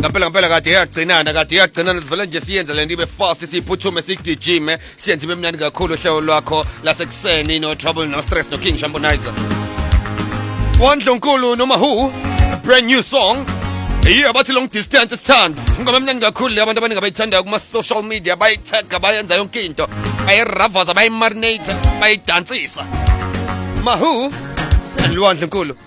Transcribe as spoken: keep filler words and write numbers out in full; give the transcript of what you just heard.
Ngempela ngempela kade yagcinana kade yagcinana sivele nje siyenze le nto ibe fast siphuthume sigijime siyenze ibe mnandi kakhulu uhlelo lwakho lasekuseni no trouble no stress no King Shambonizer. Wandlunkulu noma who a brand new song. Yeah, bathi long distance sithanda. Ngoba mnandi kakhulu le abantu abaningi abayithanda kuma social media bayitag bayenza yonke into. Bayiravaza bayimarinate bayidansisa. Mahu Wandlunkulu.